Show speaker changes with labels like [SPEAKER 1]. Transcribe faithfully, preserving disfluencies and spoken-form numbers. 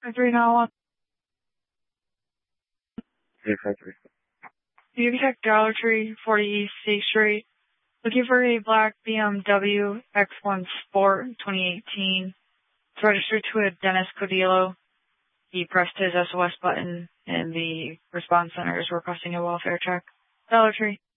[SPEAKER 1] three now on.
[SPEAKER 2] Three five three.
[SPEAKER 1] You can check Dollar Tree, forty East C Street. Looking for a black B M W X one Sport twenty eighteen. It's registered to a Dennis Codillo. He pressed his S O S button and the response center is requesting a welfare check. Dollar Tree.